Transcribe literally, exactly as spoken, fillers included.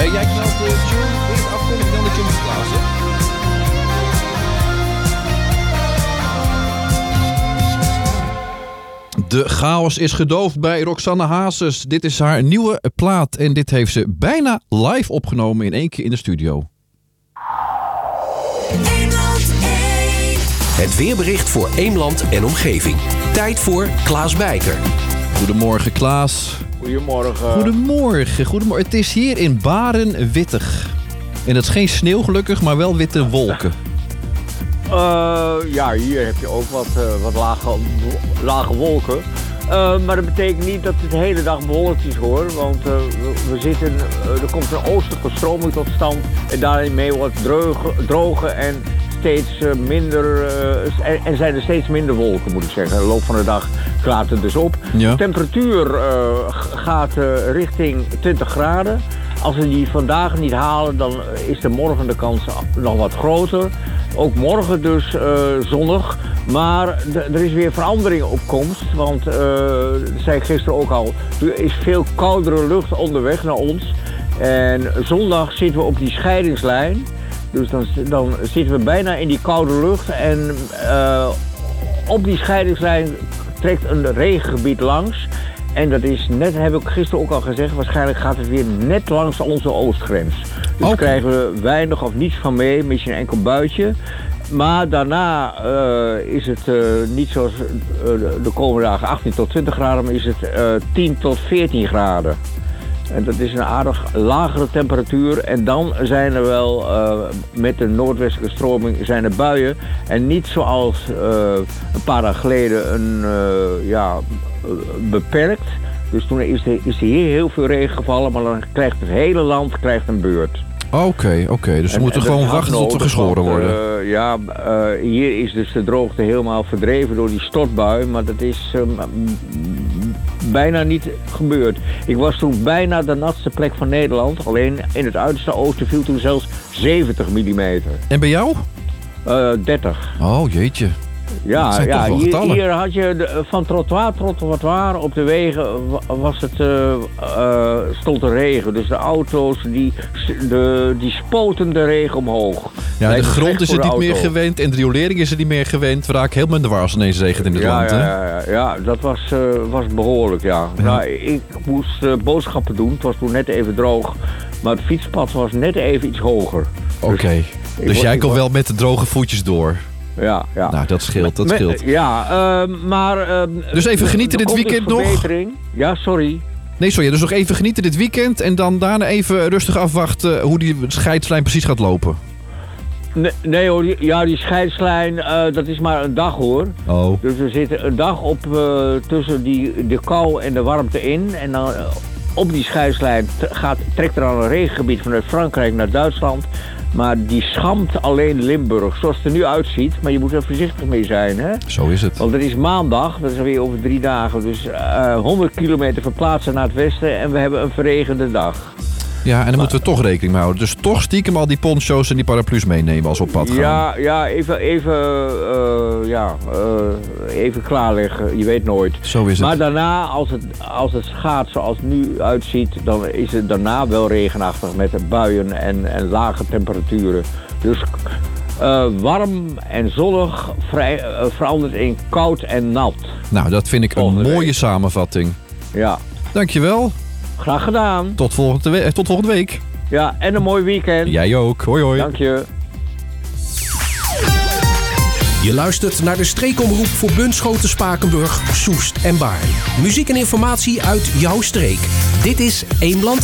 Hey, jij knalt de tune in de afkondiging dan de tune van Klaas, hè? De chaos is gedoofd bij Roxanne Hazes. Dit is haar nieuwe plaat en dit heeft ze bijna live opgenomen in één keer in de studio. Het weerbericht voor Eemland en omgeving. Tijd voor Klaas Bijker. Goedemorgen Klaas. Goedemorgen. Goedemorgen. Goedemorgen. Het is hier in Baren wittig. En het is geen sneeuw gelukkig, maar wel witte wolken. Uh, ja, hier heb je ook wat, uh, wat lage, lage wolken. Uh, maar dat betekent niet dat het de hele dag bewolkt is hoor. Want uh, we, we zitten, uh, er komt een oostelijke stroming tot stand. En daarmee wordt droge, droge en steeds uh, minder. Uh, en, en zijn er steeds minder wolken moet ik zeggen. De loop van de dag klaart het dus op. Ja. De temperatuur uh, gaat uh, richting twintig graden. Als we die vandaag niet halen, dan is de morgen de kans nog wat groter. Ook morgen dus uh, zonnig. Maar d- er is weer verandering op komst. Want, uh, dat zei ik gisteren ook al, er is veel koudere lucht onderweg naar ons. En zondag zitten we op die scheidingslijn. Dus dan, dan zitten we bijna in die koude lucht. En uh, op die scheidingslijn trekt een regengebied langs. En dat is net, heb ik gisteren ook al gezegd, waarschijnlijk gaat het weer net langs onze oostgrens. Dus okay. krijgen we weinig of niets van mee, misschien een enkel buitje. Maar daarna uh, is het uh, niet zoals uh, de komende dagen achttien tot twintig graden, maar is het uh, tien tot veertien graden. En dat is een aardig lagere temperatuur. En dan zijn er wel, uh, met de noordwestelijke stroming, zijn er buien. En niet zoals uh, een paar dagen geleden een, uh, ja, beperkt. Dus toen is er, is er hier heel veel regen gevallen, maar dan krijgt het hele land krijgt een beurt. Oké, okay, oké. Okay. Dus we en, moeten en gewoon wachten tot er geschoren want, worden. Uh, ja, uh, hier is dus de droogte helemaal verdreven door die stortbui, maar dat is uh, bijna niet gebeurd. Ik was toen bijna de natste plek van Nederland. Alleen in het uiterste oosten viel toen zelfs zeventig millimeter. En bij jou? Uh, dertig. Oh, jeetje. Ja, ja hier, hier had je de, van trottoir tot trottoir op de wegen was het, uh, uh, stond er regen. Dus de auto's die, de, die spoten de regen omhoog. Ja, Lijkt de grond is het niet auto. meer gewend en de riolering is het niet meer gewend. We raken helemaal in de war als ineens regent in het ja, land. Ja, hè? ja, ja, ja, dat was, uh, was behoorlijk, ja. ja. Nou, ik moest uh, boodschappen doen. Het was toen net even droog. Maar het fietspad was net even iets hoger. Oké, okay. dus, dus jij kon wel met de droge voetjes door. Ja, ja. Nou, dat scheelt, dat scheelt. Ja, uh, maar... Uh, dus even genieten dit weekend nog? Ja, sorry. Nee, sorry. Dus nog even genieten dit weekend en dan daarna even rustig afwachten hoe die scheidslijn precies gaat lopen. Nee, nee hoor, ja, die scheidslijn, uh, dat is maar een dag hoor. Oh. Dus we zitten een dag op uh, tussen die, de kou en de warmte in. En dan uh, op die scheidslijn gaat, trekt er dan een regengebied vanuit Frankrijk naar Duitsland. Maar die schampt alleen Limburg, zoals het er nu uitziet. Maar je moet er voorzichtig mee zijn, hè? Zo is het. Want het is maandag, dat is alweer over drie dagen. Dus uh, honderd kilometer verplaatsen naar het westen en we hebben een verregende dag. Ja, en dan moeten we toch rekening mee houden. Dus toch stiekem al die poncho's en die paraplu's meenemen als we op pad gaan. Ja, ja even, even, uh, ja, uh, even klaarleggen. Je weet nooit. Zo is het. Maar daarna, als het, als het gaat zoals het nu uitziet, dan is het daarna wel regenachtig met buien en, en lage temperaturen. Dus uh, warm en zonnig vrij, uh, verandert in koud en nat. Nou, dat vind ik volgende een mooie week. Samenvatting. Ja. Dankjewel. Graag gedaan. Tot volgende, we- tot volgende week. Ja, en een mooi weekend. Jij ook. Hoi hoi. Dank je. Je luistert naar de streekomroep voor Bunschoten, Spakenburg, Soest en Baarn. Muziek en informatie uit jouw streek. Dit is Eemland